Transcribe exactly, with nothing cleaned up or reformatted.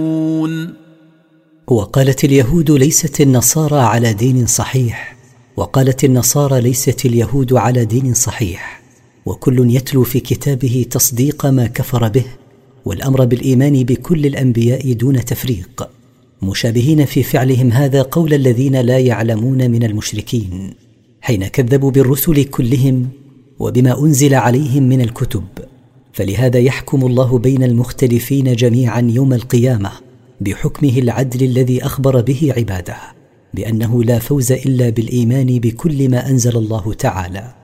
وقالت اليهود ليست النصارى على دين صحيح، وقالت النصارى ليست اليهود على دين صحيح، وكل يتلو في كتابه تصديق ما كفر به والأمر بالإيمان بكل الأنبياء دون تفريق، مشابهين في فعلهم هذا قول الذين لا يعلمون من المشركين حين كذبوا بالرسل كلهم وبما أنزل عليهم من الكتب. فلهذا يحكم الله بين المختلفين جميعا يوم القيامة بحكمه العدل الذي أخبر به عباده بأنه لا فوز إلا بالإيمان بكل ما أنزل الله تعالى.